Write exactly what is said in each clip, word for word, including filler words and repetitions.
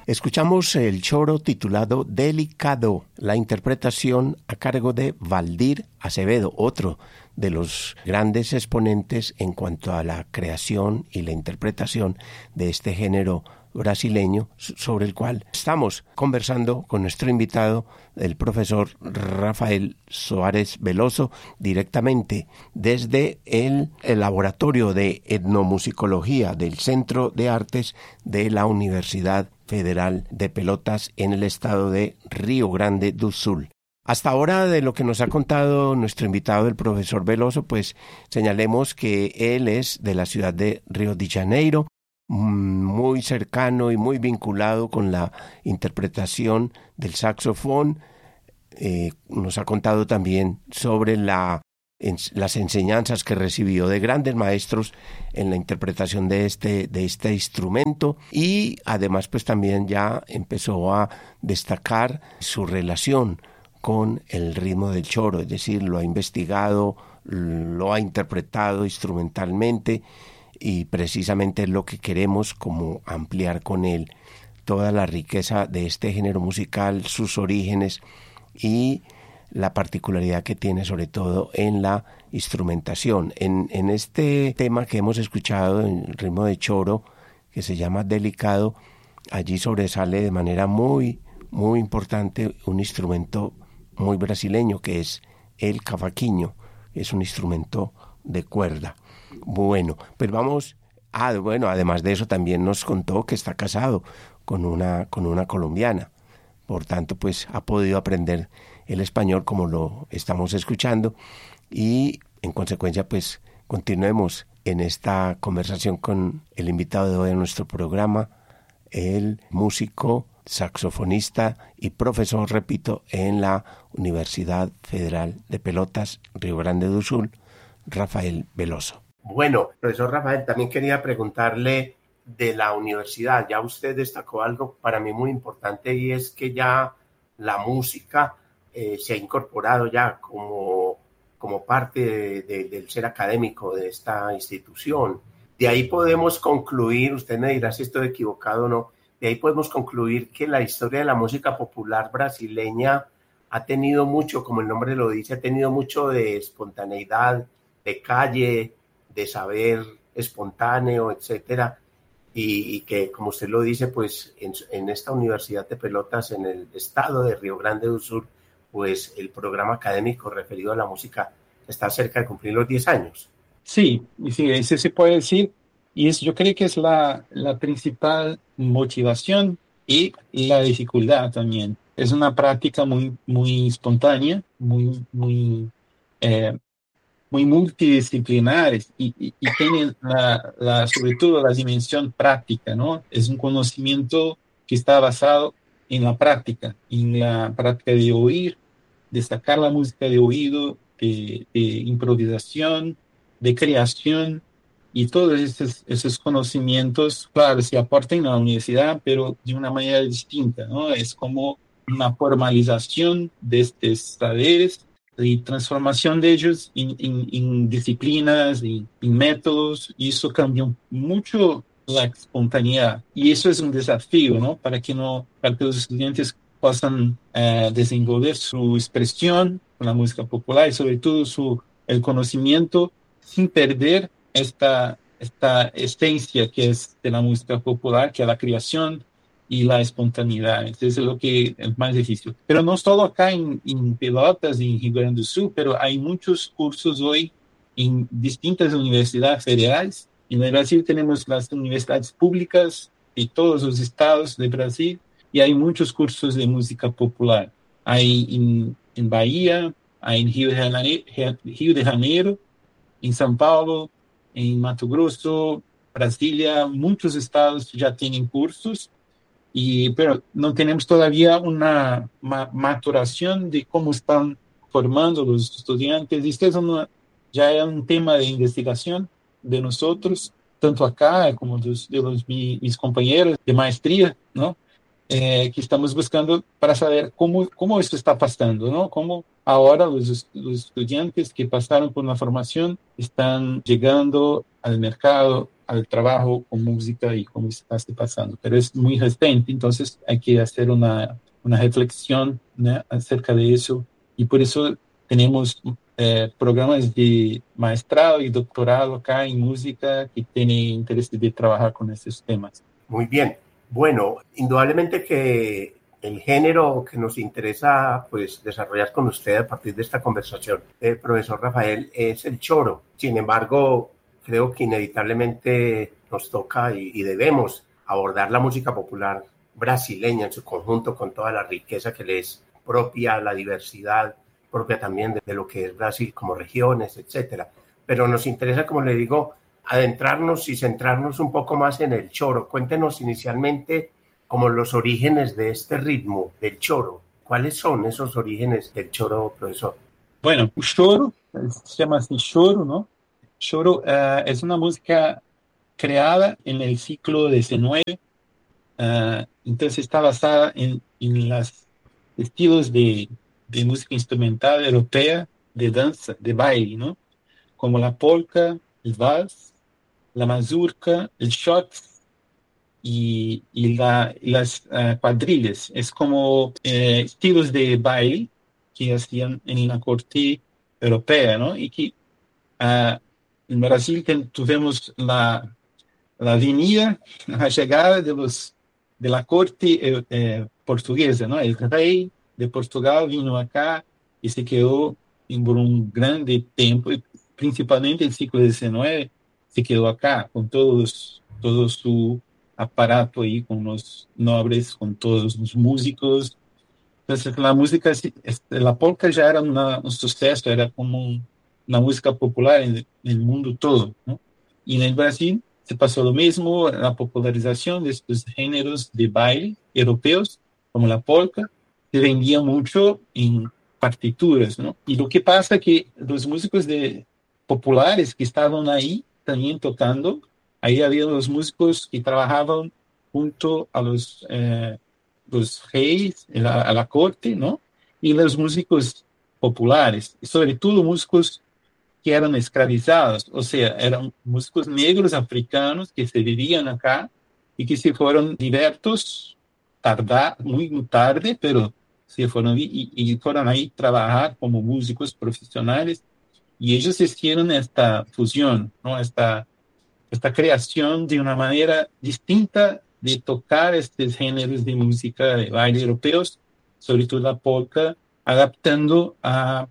Escuchamos el choro titulado Delicado, la interpretación a cargo de Valdir Acevedo, otro de los grandes exponentes en cuanto a la creación y la interpretación de este género brasileño, sobre el cual estamos conversando con nuestro invitado, el profesor Rafael Soares Veloso, directamente desde el, el Laboratorio de Etnomusicología del Centro de Artes de la Universidad Federal de Pelotas en el estado de Río Grande do Sul. Hasta ahora, de lo que nos ha contado nuestro invitado, el profesor Veloso, pues señalemos que él es de la ciudad de Río de Janeiro, muy cercano y muy vinculado con la interpretación del saxofón. Eh, nos ha contado también sobre la, en, las enseñanzas que recibió de grandes maestros en la interpretación de este, de este instrumento, y además pues también ya empezó a destacar su relación con el ritmo del choro, es decir, lo ha investigado, lo ha interpretado instrumentalmente, y precisamente es lo que queremos como ampliar con él, toda la riqueza de este género musical, sus orígenes y la particularidad que tiene sobre todo en la instrumentación. En, en este tema que hemos escuchado, en el ritmo de choro, que se llama Delicado, allí sobresale de manera muy, muy importante un instrumento muy brasileño, que es el cavaquinho, es un instrumento de cuerda. Bueno, pues vamos, ah, bueno, además de eso también nos contó que está casado con una, con una colombiana, por tanto pues ha podido aprender el español como lo estamos escuchando, y en consecuencia pues continuemos en esta conversación con el invitado de hoy a nuestro programa, el músico, saxofonista y profesor, repito, en la Universidad Federal de Pelotas, Río Grande do Sul, Rafael Veloso. Bueno, profesor Rafael, también quería preguntarle de la universidad. Ya usted destacó algo para mí muy importante, y es que ya la música eh, se ha incorporado ya como, como parte de, de, del ser académico de esta institución. De ahí podemos concluir, usted me dirá si estoy equivocado o no, de ahí podemos concluir que la historia de la música popular brasileña ha tenido mucho, como el nombre lo dice, ha tenido mucho de espontaneidad, de calle, de saber espontáneo, etcétera, y, y que, como usted lo dice, pues en, en esta Universidad de Pelotas, en el estado de Río Grande do Sul, pues el programa académico referido a la música está cerca de cumplir los diez años. Sí, sí, eso se puede decir, y eso yo creo que es la, la principal motivación y la dificultad también. Es una práctica muy, muy espontánea, muy, muy, eh, muy multidisciplinar, y, y, y tiene la, la, sobre todo la dimensión práctica, ¿no? Es un conocimiento que está basado en la práctica, en la práctica de oír, de sacar la música de oído, de, de improvisación, de creación, y todos esos, esos conocimientos, claro, se aportan en la universidad, pero de una manera distinta, ¿no? Es como una formalización de estos saberes y transformación de ellos en, en, en disciplinas, en, en métodos, y eso cambia mucho la espontaneidad. Y eso es un desafío, ¿no? Para que, no, para que los estudiantes puedan eh, desenvolver su expresión con la música popular, y sobre todo su, el conocimiento, sin perder esta, esta esencia que es de la música popular, que es la creación y la espontaneidad. Entonces es lo que es más difícil. Pero no solo acá en, en Pelotas, en Rio Grande do Sul, pero hay muchos cursos hoy en distintas universidades federales. En el Brasil tenemos las universidades públicas de todos los estados de Brasil, y hay muchos cursos de música popular. Hay en, en Bahía, hay en Rio de Janeiro, Rio de Janeiro, en São Paulo, en Mato Grosso, Brasilia, muchos estados ya tienen cursos, y, pero no tenemos todavía una ma- maturación de cómo están formando los estudiantes. Esto es una, ya es un tema de investigación de nosotros, tanto acá como de, de los, mi, mis compañeros de maestría, ¿no? Eh, que estamos buscando para saber cómo, cómo esto está pasando, ¿no? Cómo ahora los, los estudiantes que pasaron por la formación están llegando al mercado, al trabajo con música y cómo está se pasando. Pero es muy reciente, entonces hay que hacer una, una reflexión, ¿no?, acerca de eso. Y por eso tenemos eh, programas de maestrado y doctorado acá en música que tienen interés de trabajar con estos temas. Muy bien. Bueno, indudablemente que el género que nos interesa pues desarrollar con usted a partir de esta conversación, eh, profesor Rafael, es el choro. Sin embargo, creo que inevitablemente nos toca y, y debemos abordar la música popular brasileña en su conjunto con toda la riqueza que le es propia, la diversidad propia también de, de lo que es Brasil como regiones, etcétera. Pero nos interesa, como le digo, adentrarnos y centrarnos un poco más en el choro. Cuéntenos inicialmente como los orígenes de este ritmo del choro. ¿Cuáles son esos orígenes del choro, profesor? Bueno, o choro, se llama así choro, ¿no? Choro uh, es una música creada en el siglo diecinueve, uh, entonces está basada en, en los estilos de, de música instrumental europea, de danza, de baile, ¿no? Como la polka, el vals, la mazurca, el shot y, y, la, y las uh, cuadrillas. Es como eh, estilos de baile que hacían en la corte europea, ¿no? Y que uh, en Brasil ten, tuvimos la, la venida, la llegada de, los, de la corte eh, eh, portuguesa, ¿no? El rey de Portugal vino acá y se quedó por un grande tiempo, principalmente el siglo diecinueve, se quedó acá con todos, todo su aparato ahí, con los nobres, con todos los músicos. Entonces la música, la polka ya era una, un suceso, era como un, una música popular en, en el mundo todo, ¿no? Y en el Brasil se pasó lo mismo, la popularización de estos géneros de baile europeos, como la polka, se vendía mucho en partituras, ¿no? Y lo que pasa es que los músicos de, populares que estaban ahí también tocando, ahí había los músicos que trabajaban junto a los... Eh, los reyes, a la, a la corte, ¿no? Y los músicos populares, sobre todo músicos que eran esclavizados, o sea, eran músicos negros africanos que se vivían acá y que se fueron libertos tarda, muy tarde, pero se fueron y, y fueron ahí trabajar como músicos profesionales y ellos hicieron esta fusión, ¿no? Esta, esta creación de una manera distinta de tocar estos géneros de música de baile europeos, sobre todo la polka, adaptando a,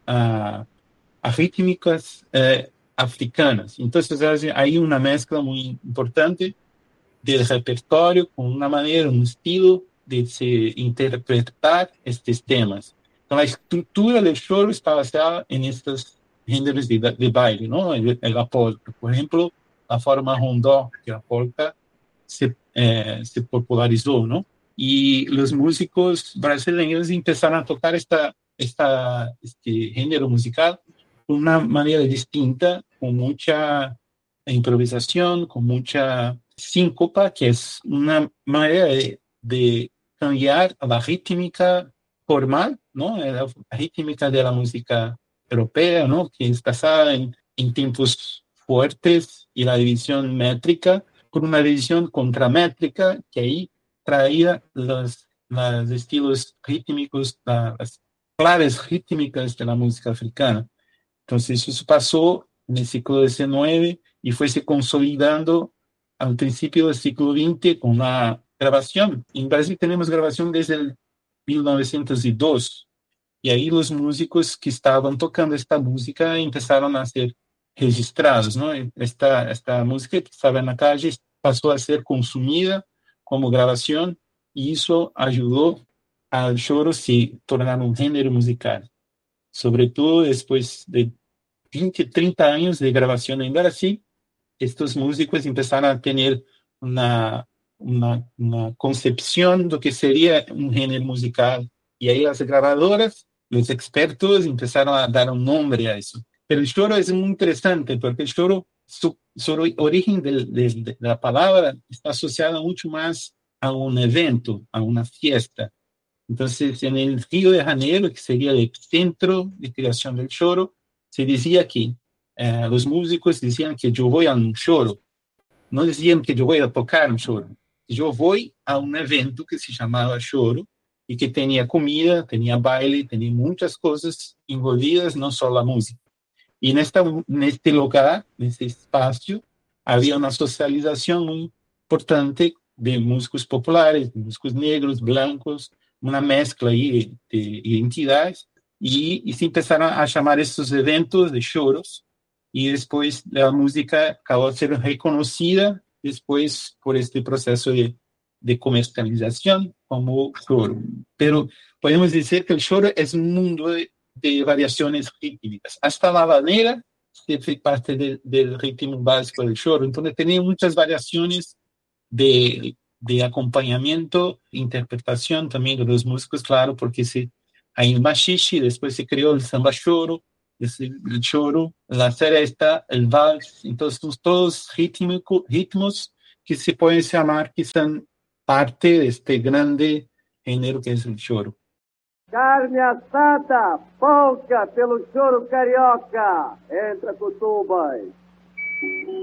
a, a rítmicas eh, africanas. Entonces hay una mezcla muy importante del repertorio con una manera, un estilo de se interpretar estos temas. Entonces, la estructura del show está basada en estos géneros de, de baile, ¿no? El, el, la polka, por ejemplo, la forma rondó, que la polka se, eh, se popularizó, ¿no? Y los músicos brasileños empezaron a tocar esta, esta, este género musical de una manera distinta, con mucha improvisación, con mucha síncopa, que es una manera de, de cambiar la rítmica formal, ¿no? La rítmica de la música europea, ¿no? Que es basada en, en tiempos fuertes y la división métrica, por una división contramétrica que ahí traía los, los estilos rítmicos, las claves rítmicas de la música africana. Entonces eso pasó en el siglo diecinueve y fue se consolidando al principio del siglo veinte con la grabación. En Brasil tenemos grabación desde el mil novecientos dos y ahí los músicos que estaban tocando esta música empezaron a ser registrados, ¿no? Esta, esta música que estaba en la calle pasó a ser consumida como grabación y eso ayudó al choro se tornar un género musical. Sobre todo después de veinte, treinta años de grabación en Brasil, estos músicos empezaron a tener una, una, una concepción de lo que sería un género musical. Y ahí las grabadoras, los expertos empezaron a dar un nombre a eso. Pero el choro es muy interesante porque el choro, su, su origen de, de, de la palabra está asociado mucho más a un evento, a una fiesta. Entonces, en el Río de Janeiro, que sería el centro de creación del choro, se decía que eh, los músicos decían que yo voy a un choro, no decían que yo voy a tocar un choro, yo voy a un evento que se llamaba choro y que tenía comida, tenía baile, tenía muchas cosas envolvidas, no solo la música. Y en, esta, en este lugar, en este espacio, había una socialización muy importante de músicos populares, de músicos negros, blancos, una mezcla ahí de, de identidades. Y, y se empezaron a llamar estos eventos de choros. Y después la música acabó de ser reconocida después por este proceso de, de comercialización como choro. Pero podemos decir que el choro es un mundo de, de variaciones rítmicas. Hasta la habanera es parte del, del ritmo básico del choro. Entonces tenía muchas variaciones de, de acompañamiento, interpretación también de los músicos, claro, porque se, hay el machixe, después se creó el samba choro, el choro, la seresta, el vals, entonces son todos ritmico, ritmos que se pueden llamar que son parte de este grande género que es el choro. Carne assada, polca pelo choro carioca, entra Cutubas.